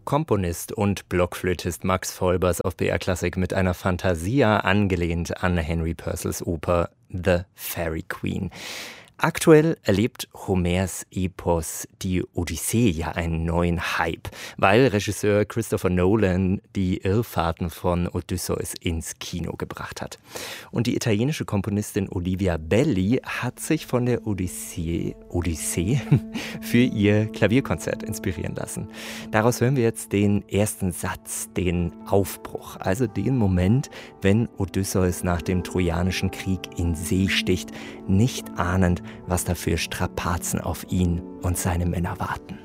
Komponist und Blockflötist Max Volbers auf BR Klassik mit einer Fantasia angelehnt an Henry Purcells Oper The Fairy Queen. Aktuell erlebt Homers Epos Die Odyssee ja einen neuen Hype, weil Regisseur Christopher Nolan die Irrfahrten von Odysseus ins Kino gebracht hat. Und die italienische Komponistin Olivia Belli hat sich von der Odyssee für ihr Klavierkonzert inspirieren lassen. Daraus hören wir jetzt den ersten Satz, den Aufbruch, also den Moment, wenn Odysseus nach dem Trojanischen Krieg in See sticht, nicht ahnend, was da für Strapazen auf ihn und seine Männer warten.